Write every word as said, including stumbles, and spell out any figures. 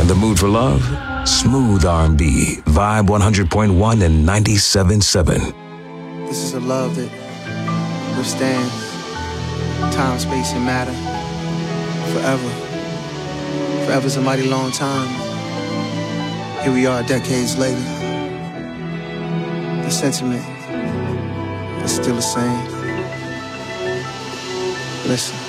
And the mood for love? Smooth R and B, Vibe one hundred point one and ninety-seven point seven. This is a love that withstands time, space, and matter forever. Forever's a mighty long time. Here we are decades later. The sentiment is still the same. Listen.